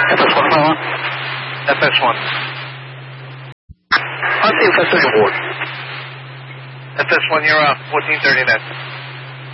FS1 follow. FS1. On the FS1 board. FS1, you're 1430 net.